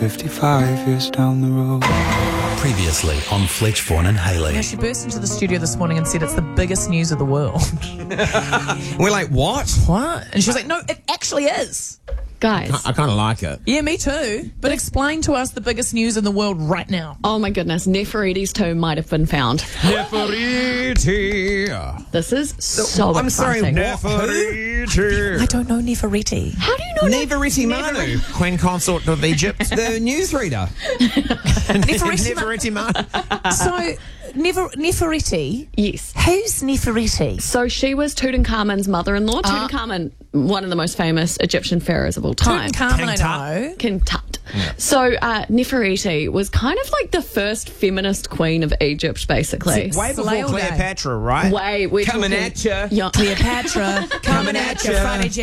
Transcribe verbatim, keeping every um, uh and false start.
fifty-five years down the road. Previously on Fletch, Vaughan and Haley. Now, she burst into the studio this morning and said it's the biggest news of the world. We're like, what? What? And she was like, no, it actually is. Guys. I kind of like it. Yeah, me too. But explain to us the biggest news in the world right now. Oh my goodness, Nefertiti's tomb might have been found. Nefertiti. This is so I'm sorry, exciting. Nefertiti. I don't know Nefertiti. How do you know Nefertiti Manu, Queen Consort of Egypt, the newsreader. Nefertiti. Nefertiti Manu. So, Nefer- Nefertiti? Yes. Who's Nefertiti? So she was Tutankhamun's mother-in-law. Ah. Tutankhamun, one of the most famous Egyptian pharaohs of all time. Tutankhamun, I King know. King Tut. So uh, Nefertiti was kind of like the first feminist queen of Egypt, basically. Way before Slay all day. Cleopatra, right? Way we're Coming talking- at ya. Yeah. Cleopatra, coming at you, Friday,